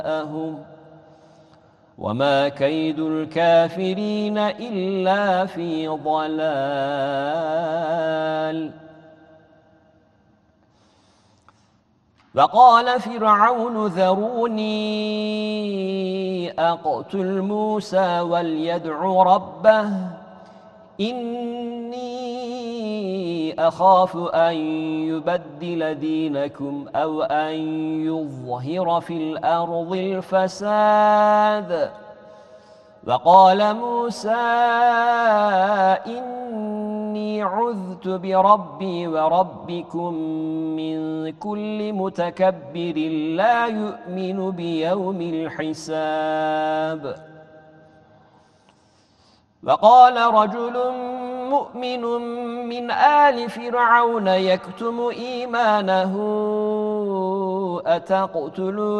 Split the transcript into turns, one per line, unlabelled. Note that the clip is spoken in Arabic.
وما كيد الكافرين إلا في ضلال. وقال فرعون ذروني أقتل موسى وليدع ربه إني أخاف أن يبدل دينكم أو أن يظهر في الأرض الفساد. وقال موسى إني عذت بربي وربكم من كل متكبر لا يؤمن بيوم الحساب. وقال رجل مؤمن من آل فرعون يكتم إيمانه أتقتلون